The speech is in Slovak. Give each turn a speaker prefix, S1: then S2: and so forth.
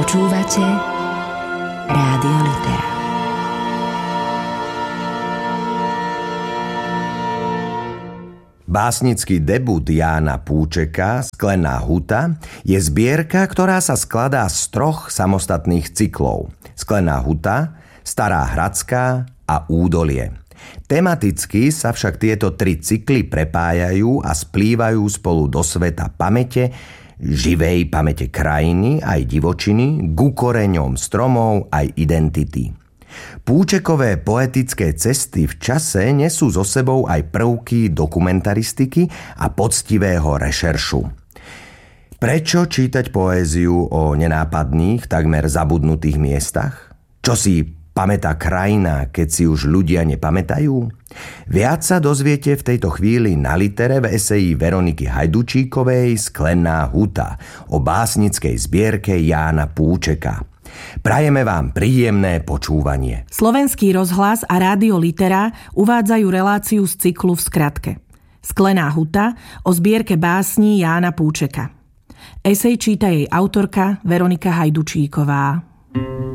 S1: Počúvate Rádio Litera.
S2: Básnický debut Jána Púčeka Sklená huta je zbierka, ktorá sa skladá z 3 samostatných cyklov. Sklená huta, Stará Hradská a Údolie. Tematicky sa však tieto 3 cykly prepájajú a splývajú spolu do sveta pamäte, živej pamäte krajiny aj divočiny, ku koreňom stromov aj identity. Púčekové poetické cesty v čase nesú so sebou aj prvky dokumentaristiky a poctivého rešeršu. Prečo čítať poéziu o nenápadných, takmer zabudnutých miestach? Čo si pamätá krajina, keď si už ľudia nepamätajú? Viac sa dozviete v tejto chvíli na Litere v eseji Veroniky Hajdučíkovej Sklená huta o básnickej zbierke Jána Púčeka. Prajeme vám príjemné počúvanie.
S3: Slovenský rozhlas a Rádio Litera uvádzajú reláciu z cyklu v skratke. Sklená huta o zbierke básní Jána Púčeka. Esej číta jej autorka Veronika Hajdučíková.